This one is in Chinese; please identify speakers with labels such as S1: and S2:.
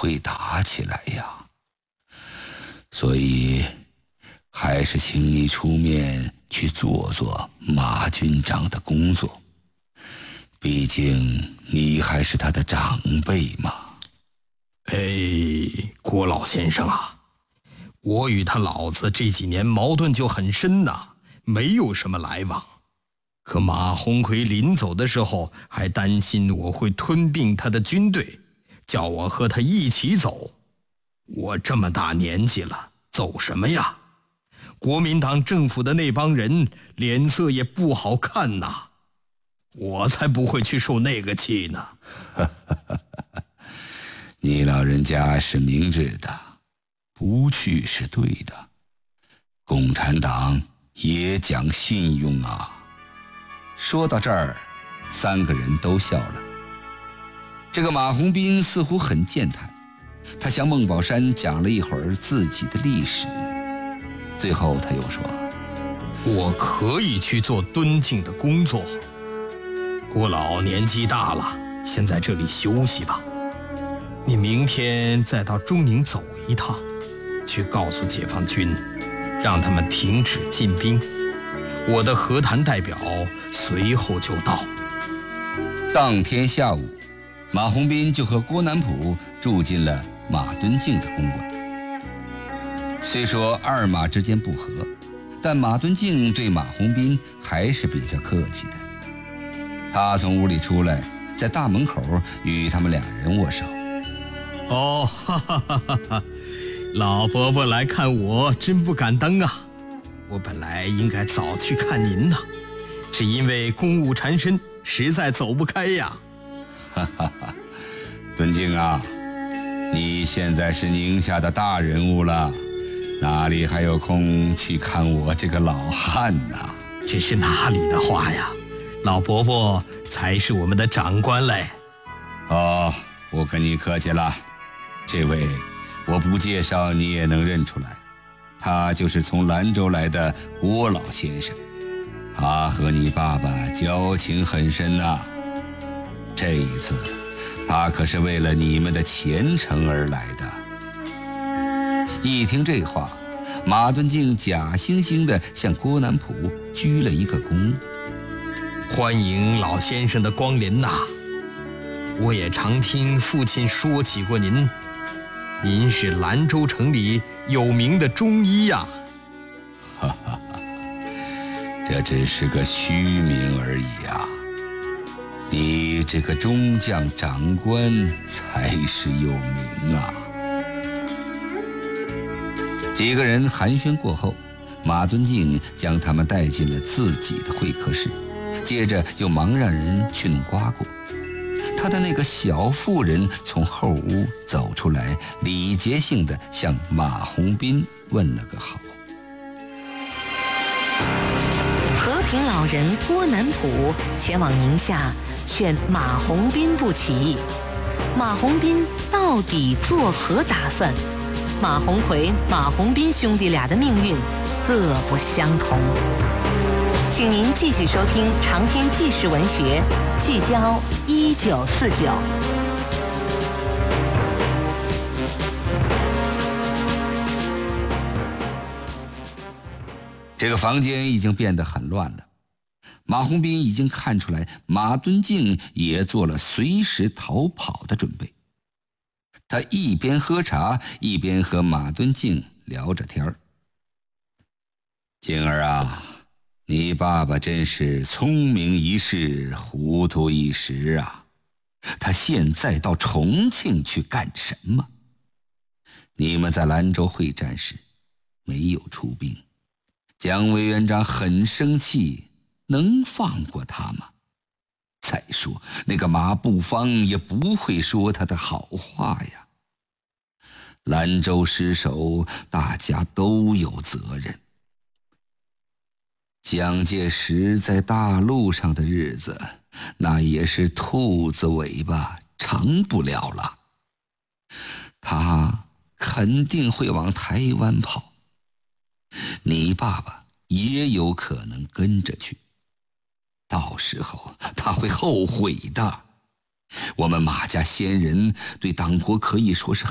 S1: 会打起来呀。所以还是请你出面去做做马军长的工作，毕竟你还是他的长辈嘛。
S2: 郭老先生啊，我与他老子这几年矛盾就很深呐，没有什么来往。可马鸿逵临走的时候还担心我会吞并他的军队，叫我和他一起走。我这么大年纪了，走什么呀？国民党政府的那帮人脸色也不好看呐，我才不会去受那个气呢。
S1: 你老人家是明智的，不去是对的。共产党也讲信用啊。说到这儿，三个人都笑了。这个马鸿宾似乎很健谈，他向孟宝山讲了一会儿自己的历史，最后他又说：
S2: 我可以去做敦敬的工作。郭老年纪大了，先在这里休息吧。你明天再到中宁走一趟，去告诉解放军，让他们停止进兵。我的和谈代表随后就到。
S1: 当天下午，马鸿宾就和郭南浦住进了马敦敬的公馆。虽说二马之间不和，但马敦敬对马鸿宾还是比较客气的。他从屋里出来，在大门口与他们两人握手。
S2: 哈哈哈哈！老伯伯来看我真不敢当啊！我本来应该早去看您呢，只因为公务缠身，实在走不开呀。
S1: 哈哈哈！敦敬啊，你现在是宁夏的大人物了，哪里还有空去看我这个老汉呢？
S2: 这是哪里的话呀？老伯伯才是我们的长官嘞。
S1: 不跟你客气了。这位我不介绍你也能认出来，他就是从兰州来的郭老先生，他和你爸爸交情很深啊。这一次他可是为了你们的前程而来的。一听这话，马敦敬假惺惺地向郭南浦鞠了一个躬。
S2: 欢迎老先生的光临呐！我也常听父亲说起过您，您是兰州城里有名的中医呀。
S1: 哈哈哈，这只是个虚名而已啊。你这个中将长官才是有名啊。几个人寒暄过后，马敦敬将他们带进了自己的会客室，接着又忙让人去弄瓜果。他的那个小妇人从后屋走出来，礼节性地向马鸿宾问了个好。
S3: 和平老人郭南浦前往宁夏劝马鸿宾不起，马鸿宾到底作何打算？马鸿逵、马鸿宾兄弟俩的命运各不相同。请您继续收听长篇纪实文学，聚焦1949。
S1: 这个房间已经变得很乱了。马鸿宾已经看出来，马敦敬也做了随时逃跑的准备。他一边喝茶，一边和马敦敬聊着天儿。敬儿啊，你爸爸真是聪明一世，糊涂一时啊！他现在到重庆去干什么？你们在兰州会战时没有出兵，蒋委员长很生气，能放过他吗？再说那个马步芳也不会说他的好话呀。兰州失守，大家都有责任。蒋介石在大陆上的日子，那也是兔子尾巴长不了了。他肯定会往台湾跑，你爸爸也有可能跟着去，到时候他会后悔的。我们马家先人对党国可以说是